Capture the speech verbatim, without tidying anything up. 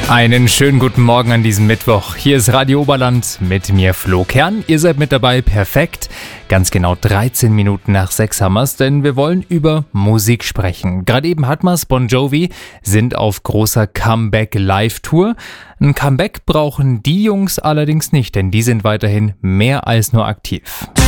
Einen schönen guten Morgen an diesem Mittwoch. Hier ist Radio Oberland mit mir Flo Kern. Ihr seid mit dabei, perfekt. Ganz genau dreizehn Minuten nach sechs haben wir's, denn wir wollen über Musik sprechen. Gerade eben hat man's, Bon Jovi sind auf großer Comeback-Live-Tour. Ein Comeback brauchen die Jungs allerdings nicht, denn die sind weiterhin mehr als nur aktiv.